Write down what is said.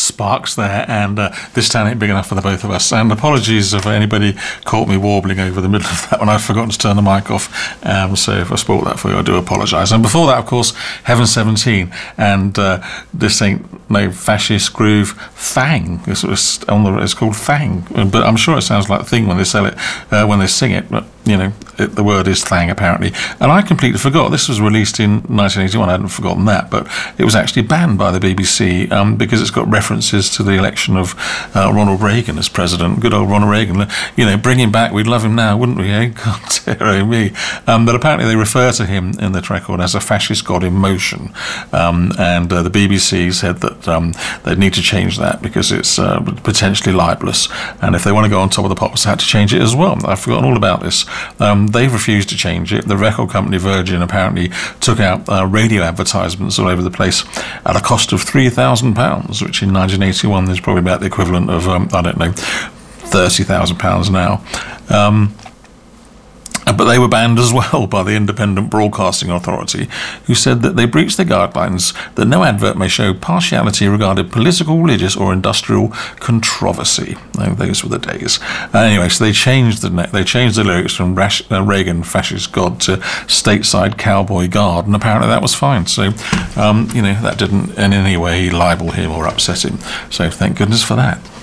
sparks there, and this town ain't big enough for the both of us. And apologies if anybody caught me warbling over the middle of that when I've forgotten to turn the mic off. So if I spoilt that for you, I do apologise. And before that, of course, Heaven 17, and this ain't no fascist groove. Thang. It's called Thang, but I'm sure it sounds like Thing when they sell it, when they sing it. But the word is Thang apparently. And I completely forgot. This was released in 1981. I hadn't forgotten that, but it was actually banned by the BBC because it's got references to the election of Ronald Reagan as president. Good old Ronald Reagan. Bring him back. We'd love him now, wouldn't we? Eh? God, dear me. But apparently they refer to him in the record as a fascist god in motion. And the BBC said that they'd need to change that because it's potentially libelous. And if they want to go on top of the pops, they had to change it as well. I've forgotten all about this. They've refused to change it. The record company Virgin apparently took out radio advertisements all over the place at a cost of £3,000, which in 1981 is probably about the equivalent of, £30,000 now. But they were banned as well by the Independent Broadcasting Authority, who said that they breached the guidelines that no advert may show partiality regarding political, religious or industrial controversy. Those were the days. Anyway, so they changed the lyrics from Reagan fascist god to stateside cowboy guard, and apparently that was fine. So, that didn't in any way libel him or upset him. So thank goodness for that.